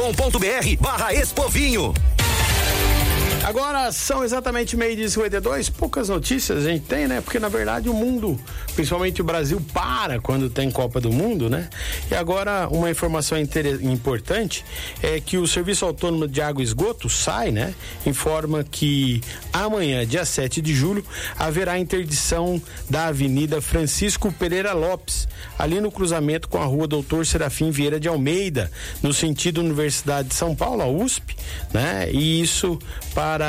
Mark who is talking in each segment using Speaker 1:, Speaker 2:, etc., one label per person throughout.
Speaker 1: .com.br/Expovinho.
Speaker 2: Agora são exatamente 12:52, poucas notícias a gente tem, né? Porque na verdade o mundo, principalmente o Brasil, para quando tem Copa do Mundo, né? E agora uma informação importante é que o Serviço Autônomo de Água e Esgoto, SAI, né? Informa que amanhã, dia 7 de julho, haverá interdição da Avenida Francisco Pereira Lopes, ali no cruzamento com a Rua Doutor Serafim Vieira de Almeida, no sentido Universidade de São Paulo, a USP, né? E isso para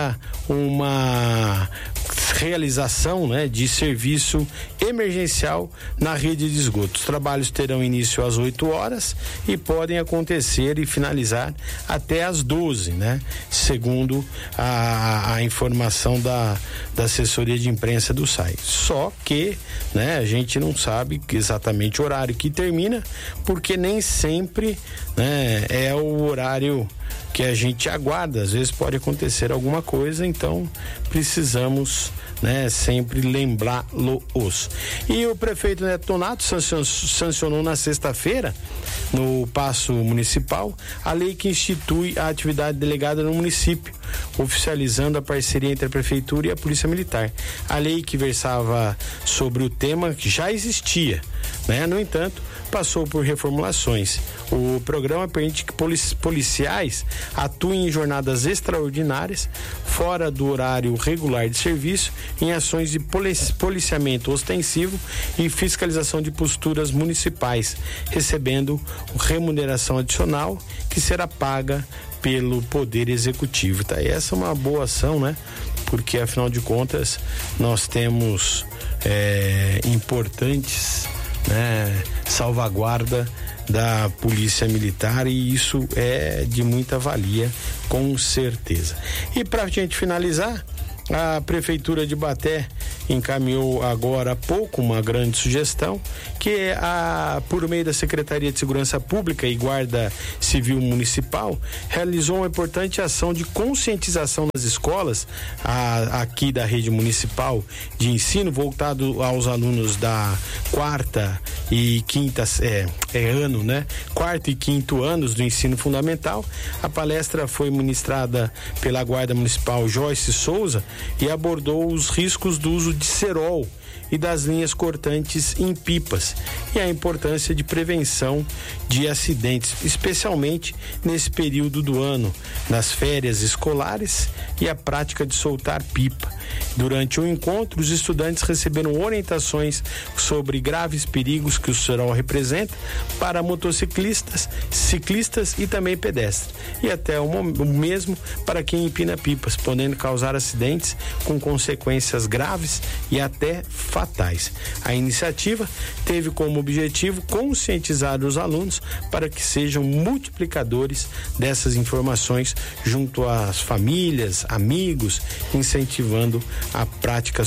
Speaker 2: uma realização, né, de serviço emergencial na rede de esgoto. Os trabalhos terão início às 8 horas e podem acontecer e finalizar até às 12, né? Segundo a informação da assessoria de imprensa do SAI. Só que, né, a gente não sabe exatamente o horário que termina, porque nem sempre, né, é o horário que a gente aguarda. Às vezes pode acontecer alguma coisa, então precisamos, né, sempre lembrá-los. E o prefeito Neto Donato sancionou na sexta-feira, no Paço Municipal, a lei que institui a atividade delegada no município, oficializando a parceria entre a Prefeitura e a Polícia Militar. A lei que versava sobre o tema que já existia, né? No entanto, passou por reformulações. O programa permite que policiais atuem em jornadas extraordinárias, fora do horário regular de serviço, em ações de policiamento ostensivo e fiscalização de posturas municipais, recebendo remuneração adicional que será paga pelo Poder Executivo. Tá? E essa é uma boa ação, né? Porque afinal de contas nós temos importantes, né, salvaguarda da Polícia Militar, e isso é de muita valia, com certeza. E para a gente finalizar, a Prefeitura de Ibaté encaminhou agora há pouco uma grande sugestão, que é por meio da Secretaria de Segurança Pública e Guarda Civil Municipal, realizou uma importante ação de conscientização nas escolas aqui da rede municipal de ensino, voltado aos alunos da quarta e quinta ano, né? Quarto e quinto anos do ensino fundamental. A palestra foi ministrada pela Guarda Municipal Joyce Souza e abordou os riscos do uso de cerol e das linhas cortantes em pipas e a importância de prevenção de acidentes, especialmente nesse período do ano, nas férias escolares e a prática de soltar pipa. Durante o encontro, os estudantes receberam orientações sobre graves perigos que o cerol representa para motociclistas, ciclistas e também pedestres, e até o mesmo para quem empina pipas, podendo causar acidentes com consequências graves e até fatais. A iniciativa teve como objetivo conscientizar os alunos para que sejam multiplicadores dessas informações junto às famílias, amigos, incentivando a prática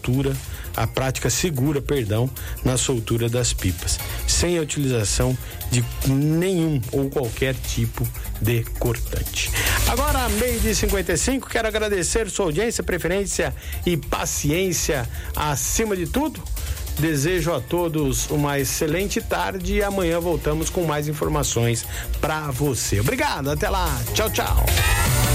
Speaker 2: segura, na soltura das pipas, sem a utilização de nenhum ou qualquer tipo de cortante. Agora, 12:55, quero agradecer sua audiência, preferência e paciência acima de tudo. Desejo a todos uma excelente tarde e amanhã voltamos com mais informações para você. Obrigado, até lá. Tchau, tchau.